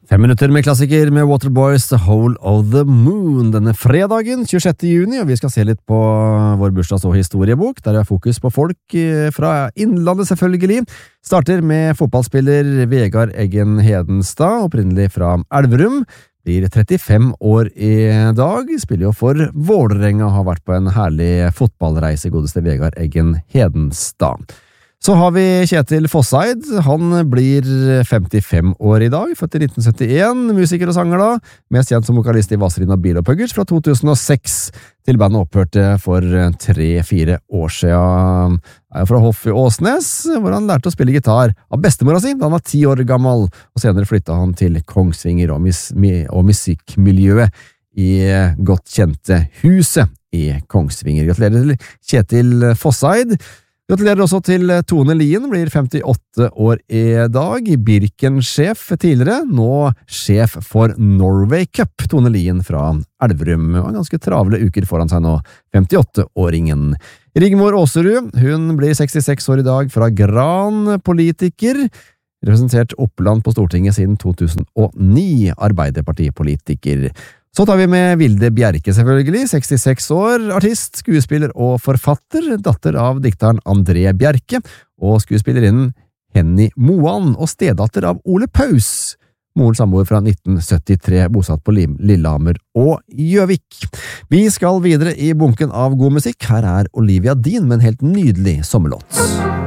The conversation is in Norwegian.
5 minutter med klassiker med Waterboys The Whole of the Moon denne fredagen 26. juni, og vi skal se litt på vår bursdags- og historiebok, der er fokus på folk fra Innlandet selvfølgelig. Starter med fotballspiller Vegard Eggen Hedenstad, opprinnelig fra Elverum. Blir 35 år i dag, spiller jo for Vålerenga, har vært på en herlig fotballreise, godeste Vegard Eggen Hedenstad. Så har vi Kjetil Fosseid, han blir 55 år i dag, født i 1971, musiker og sanger da, mest kjent som vokalist i Vazelina Bill og Puggers fra 2006, til bandet opphørte for 3-4 år siden. Han er fra Hoff i Åsnes, hvor han lærte å spille gitar av bestemora si da han var 10 år gammel, og senere flyttet han til Kongsvinger og musikkmiljøet i godt kjente Huset i Kongsvinger. Gratulerer til Kjetil Fosseid. Gratulerer også til Tone Lien, blir 58 år i dag, Birken-sjef tidligere, nå sjef for Norway Cup. Tone Lien fra Elverum, og ganske travle uker foran seg nå, 58-åringen. Rigmor Åserud, hun blir 66 år i dag, fra Gran, politiker, representert Oppland på Stortinget siden 2009, Arbeiderpartipolitiker. Så tar vi med Vilde Bjerke selvfølgelig, 66 år, artist, skuespiller og forfatter, datter av dikteren André Bjerke, og skuespillerinnen Henny Moan, og stedatter av Ole Paus, moren samboer fra 1973, bosatt på Lillehammer og Gjøvik. Vi skal videre i bunken av god musikk, her er Olivia Dean med en helt nydelig sommerlåt.